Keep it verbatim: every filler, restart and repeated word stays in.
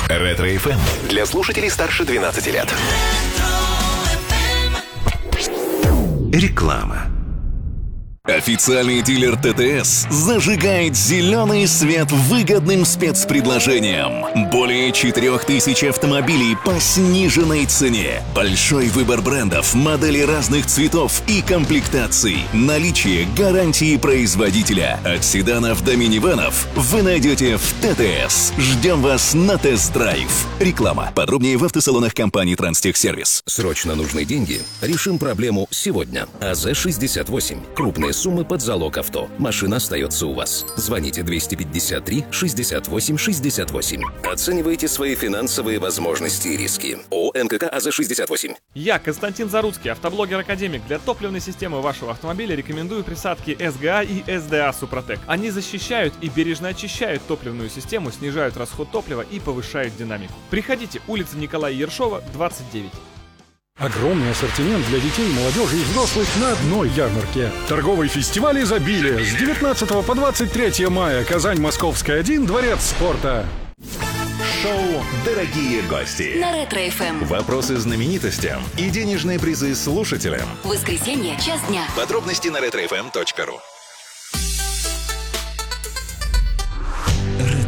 Ретро-эф эм для слушателей старше двенадцати лет. Реклама. Официальный дилер ТТС зажигает зеленый свет выгодным спецпредложением. Более четырех тысяч автомобилей по сниженной цене. Большой выбор брендов, моделей разных цветов и комплектаций. Наличие гарантии производителя. От седанов до минивэнов вы найдете в ТТС. Ждем вас на тест-драйв. Реклама. Подробнее в автосалонах компании Транстехсервис. Срочно нужны деньги? Решим проблему сегодня. АЗ шестьдесят восемь. Крупные суммы под залог авто. Машина остается у вас. Звоните двести пятьдесят три шестьдесят восемь шестьдесят восемь. Оценивайте свои финансовые возможности и риски. ООО НКК АЗ шестьдесят восемь. Я, Константин Заруцкий, автоблогер-академик. Для топливной системы вашего автомобиля рекомендую присадки эс гэ а и эс дэ а Супротек. Они защищают и бережно очищают топливную систему, снижают расход топлива и повышают динамику. Приходите, улица Николая Ершова, двадцать девять. Огромный ассортимент для детей, молодежи и взрослых на одной ярмарке. Торговый фестиваль изобилия с девятнадцатого по двадцать третье мая. Казань, Московская, один, Дворец спорта. Шоу «Дорогие гости» на Ретро-эф эм. Вопросы знаменитостям и денежные призы слушателям. Воскресенье, час дня. Подробности на ретро эф эм точка ру.